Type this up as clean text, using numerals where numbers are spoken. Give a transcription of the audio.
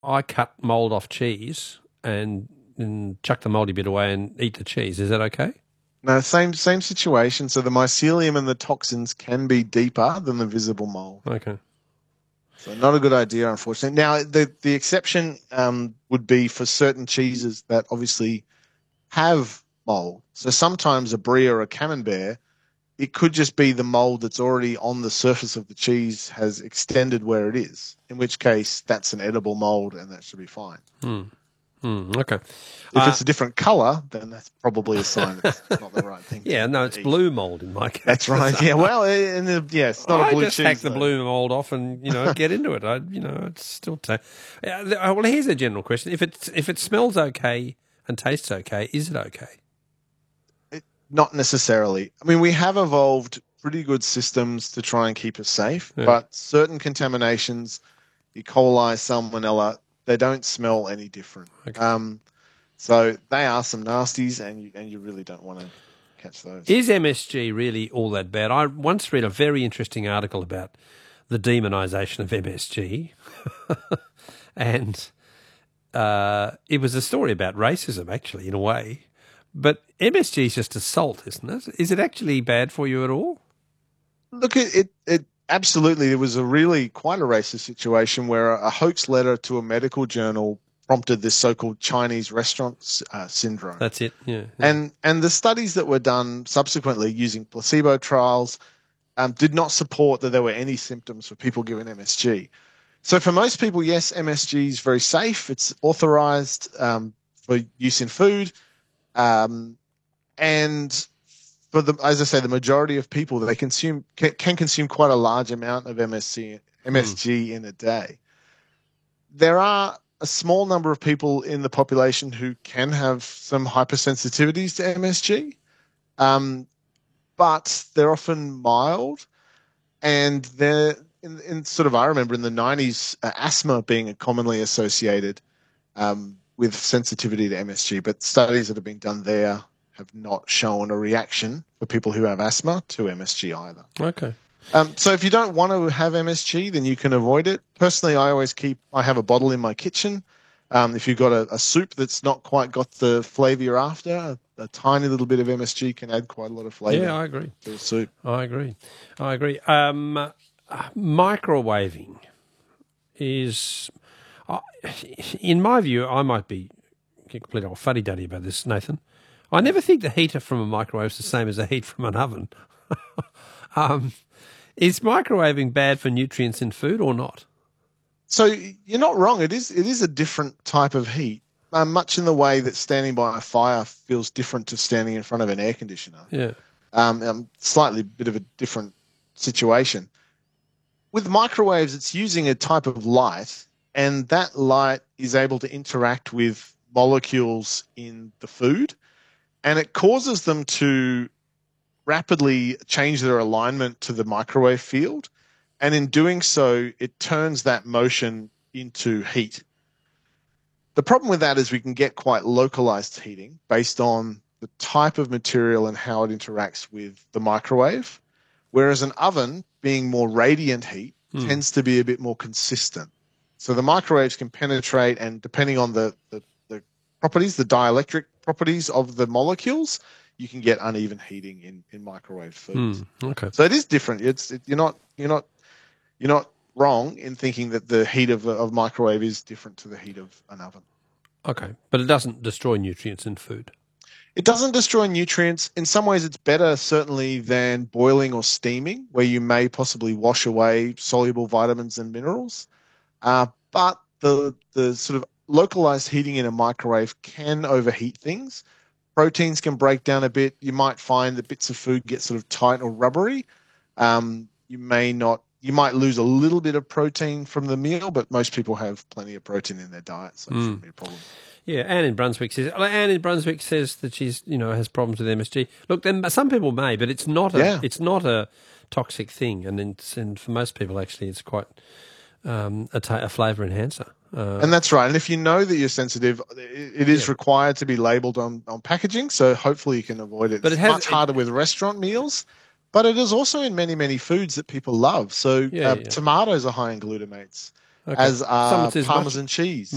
I cut mould off cheese and chuck the mouldy bit away and eat the cheese. Is that okay? No, same situation. So the mycelium and the toxins can be deeper than the visible mold. Okay. So not a good idea, unfortunately. Now, the exception would be for certain cheeses that obviously have mold. So sometimes a brie or a camembert, it could just be the mold that's already on the surface of the cheese has extended where it is, in which case that's an edible mold and that should be fine. Okay. If it's a different color, then that's probably a sign it's not the right thing Yeah, no, it's eat. blue mold in my case. That's right. Yeah, well, it's not a blue just cheese. hack the blue mold off and get into it. It's still. Well, here's a general question: if it smells okay and tastes okay, is it okay? Not necessarily. I mean, we have evolved pretty good systems to try and keep us safe, Yeah. but certain contaminations, E. coli, salmonella, they don't smell any different. Okay. So they are some nasties, and you really don't want to catch those. Is MSG really all that bad? I once read a very interesting article about the demonisation of MSG, and it was a story about racism, actually, in a way. But MSG is just a salt, isn't it? Is it actually bad for you at all? Look, it absolutely. There was quite a racist situation where a hoax letter to a medical journal prompted this so-called Chinese restaurant syndrome. That's it, yeah. And the studies that were done subsequently using placebo trials did not support that there were any symptoms for people given MSG. So for most people, yes, MSG is very safe. It's authorized for use in food. And as I say, the majority of people, they can consume quite a large amount of MSG in a day. There are a small number of people in the population who can have some hypersensitivities to MSG, but they're often mild, and they're in sort of, I remember in the 90s, asthma being commonly associated with sensitivity to MSG, but studies that have been done there have not shown a reaction for people who have asthma to MSG either. Okay. So if you don't want to have MSG, then you can avoid it. Personally, I have a bottle in my kitchen. If you've got a soup that's not quite got the flavor you're after, a tiny little bit of MSG can add quite a lot of flavor. Yeah, I agree. To the soup. I agree. Microwaving is, in my view, I might be complete old fuddy-duddy about this, Nathan. I never think the heat from a microwave is the same as the heat from an oven. Is microwaving bad for nutrients in food or not? So you're not wrong. It is a different type of heat, much in the way that standing by a fire feels different to standing in front of an air conditioner. Yeah. Slightly bit of a different situation. With microwaves, it's using a type of light, and that light is able to interact with molecules in the food, and it causes them to rapidly change their alignment to the microwave field. And in doing so, it turns that motion into heat. The problem with that is we can get quite localized heating based on the type of material and how it interacts with the microwave, whereas an oven, being more radiant heat, tends to be a bit more consistent. So the microwaves can penetrate, and depending on the properties, the dielectric properties of the molecules, you can get uneven heating in microwave foods. Okay. So it is different. You're not wrong in thinking that the heat of microwave is different to the heat of an oven. Okay, but it doesn't destroy nutrients in food. It doesn't destroy nutrients. In some ways, it's better, certainly, than boiling or steaming, where you may possibly wash away soluble vitamins and minerals. But the sort of localized heating in a microwave can overheat things. Proteins can break down a bit. You might find that bits of food get sort of tight or rubbery. You might lose a little bit of protein from the meal, but most people have plenty of protein in their diet, so it shouldn't be a problem. Yeah, Anne in Brunswick says that she's has problems with MSG. Look, then some people may, but it's not a toxic thing, and for most people actually it's quite a flavour enhancer. And that's right. And if you know that you're sensitive, it is required to be labelled on packaging, so hopefully you can avoid it. But it's much harder with restaurant meals, but it is also in many, many foods that people love. So tomatoes are high in glutamates, as are Parmesan cheese.